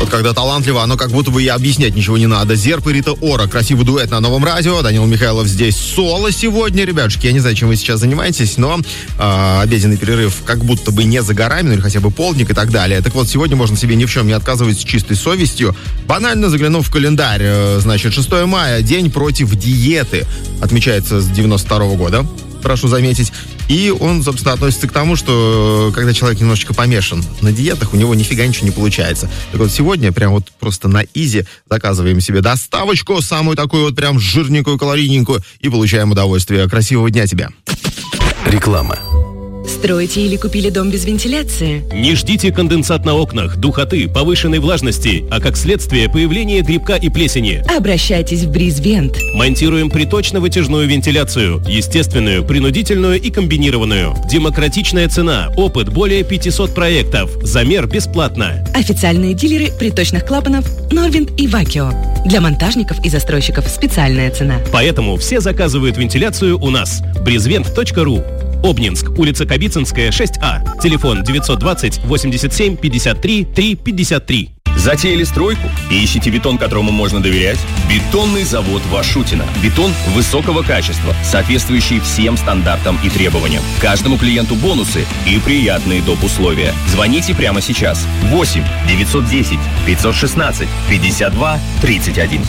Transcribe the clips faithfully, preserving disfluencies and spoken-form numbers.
Вот когда талантливо, оно как будто бы и объяснять ничего не надо. Зерп и Рита Ора. Красивый дуэт на Новом радио. Данил Михайлов здесь соло сегодня. Ребятушки, я не знаю, чем вы сейчас занимаетесь, но э, обеденный перерыв как будто бы не за горами, ну или хотя бы полдник и так далее. Так вот, сегодня можно себе ни в чем не отказывать с чистой совестью. Банально заглянув в календарь. Э, значит, шестое мая, день против диеты. Отмечается с девяносто второго года, прошу заметить. И он, собственно, относится к тому, что когда человек немножечко помешан на диетах, у него нифига ничего не получается. Так вот, сегодня прям вот просто на изи заказываем себе доставочку, самую такую вот прям жирненькую, калорийненькую, и получаем удовольствие. Красивого дня тебе. Реклама. Строите или купили дом без вентиляции? Не ждите конденсат на окнах, духоты, повышенной влажности, а как следствие появление грибка и плесени. Обращайтесь в Бризвент. Монтируем приточно-вытяжную вентиляцию, естественную, принудительную и комбинированную. Демократичная цена, опыт более пятисот проектов, замер бесплатно. Официальные дилеры приточных клапанов Норвинд и Вакио. Для монтажников и застройщиков специальная цена. Поэтому все заказывают вентиляцию у нас. бризвент точка ру. Обнинск, улица Кабицинская, шесть А. Телефон девятьсот двадцать восемьдесят семь пятьдесят три триста пятьдесят три. Затеяли стройку? Ищите бетон, которому можно доверять? Бетонный завод Вашутина. Бетон высокого качества, соответствующий всем стандартам и требованиям. Каждому клиенту бонусы и приятные доп. Условия. Звоните прямо сейчас. восемь девятьсот десять пятьсот шестнадцать пятьдесят два тридцать один.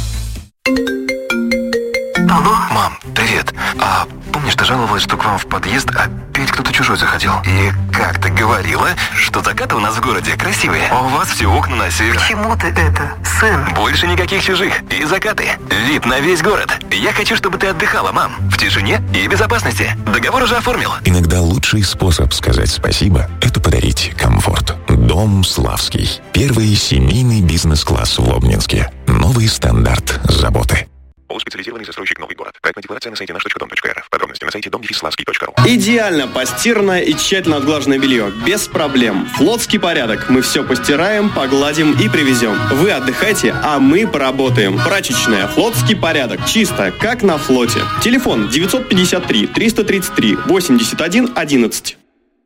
Алло? Мам, привет. А помнишь, ты жаловалась, что к вам в подъезд опять кто-то чужой заходил? И как ты говорила, что закаты у нас в городе красивые, а у вас все окна на север. К чему ты это, сын? Больше никаких чужих. И закаты. Вид на весь город. Я хочу, чтобы ты отдыхала, мам. В тишине и безопасности. Договор уже оформил. Иногда лучший способ сказать спасибо – это подарить комфорт. Дом Славский. Первый семейный бизнес-класс в Обнинске. Новый стандарт заботы. Специализированный застройщик «Новый город». Проектная декларация на сайте наш точка дом точка эр эф. Подробности на сайте дом славский точка ру. Идеально постиранное и тщательно отглаженное белье. Без проблем. Флотский порядок. Мы все постираем, погладим и привезем. Вы отдыхайте, а мы поработаем. Прачечная. Флотский порядок. Чисто, как на флоте. Телефон девятьсот пятьдесят три триста тридцать три восемьдесят один одиннадцать.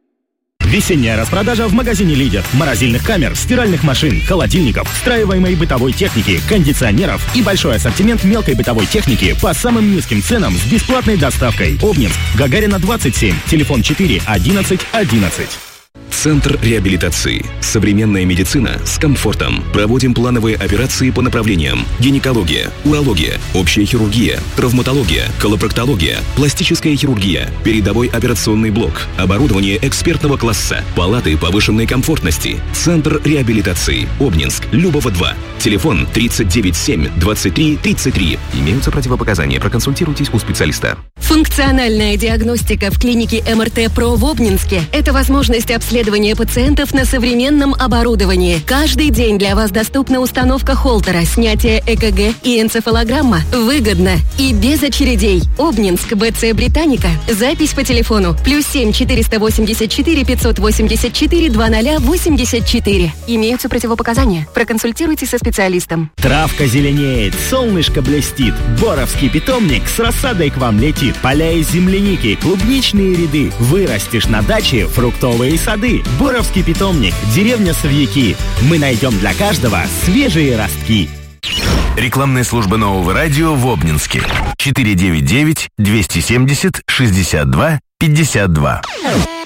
Весенняя распродажа в магазине «Лидер». Морозильных камер, стиральных машин, холодильников, встраиваемой бытовой техники, кондиционеров и большой ассортимент мелкой бытовой техники по самым низким ценам с бесплатной доставкой. Обнинск, Гагарина, двадцать семь, телефон четыре одиннадцать одиннадцать. Центр реабилитации. Современная медицина с комфортом. Проводим плановые операции по направлениям: гинекология, урология, общая хирургия, травматология, колопроктология, пластическая хирургия, передовой операционный блок, оборудование экспертного класса, палаты повышенной комфортности. Центр реабилитации. Обнинск, Любова, два. Телефон тридцать девять семь двадцать три тридцать три. Имеются противопоказания. Проконсультируйтесь у специалиста. Функциональная диагностика в клинике эм эр тэ про в Обнинске – это возможность обследования пациентов на современном оборудовании. Каждый день для вас доступна установка холтера, снятие э ка гэ и энцефалограмма. Выгодно и без очередей. Обнинск, бэ цэ Британика. Запись по телефону плюс семь четыреста восемьдесят четыре пятьсот восемьдесят четыре двадцать восемьдесят четыре. Имеются противопоказания. Проконсультируйтесь со специалистом. Травка зеленеет, солнышко блестит. Боровский питомник с рассадой к вам летит. Поля из земляники, клубничные ряды. Вырастешь на даче фруктовые сады. Боровский питомник, деревня Савьяки. Мы найдем для каждого свежие ростки. Рекламная служба Нового радио в Обнинске. четыре девять девять двести семьдесят шестьдесят два пятьдесят два.